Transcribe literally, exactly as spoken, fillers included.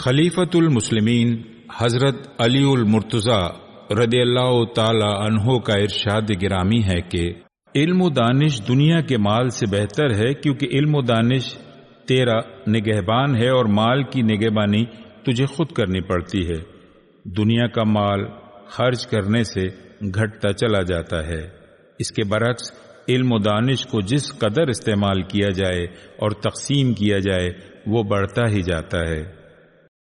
खलीफतुल मुस्लिमीन हजरत अलीउल मुर्तज़ा रदियल्लाहु ताला अन्हो का इरशाद गिरामी है कि इल्म दानिश दुनिया के माल से बेहतर है, क्योंकि इल्म दानिश तेरा निगहबान है और माल की निगहबानी तुझे खुद करनी पड़ती है। दुनिया का माल खर्च करने से घटता चला जाता है। इसके बरक्स इल्म दानिश को जिस कदर इस्तेमाल किया जाए और तकसीम किया जाए वो बढ़ता ही जाता है।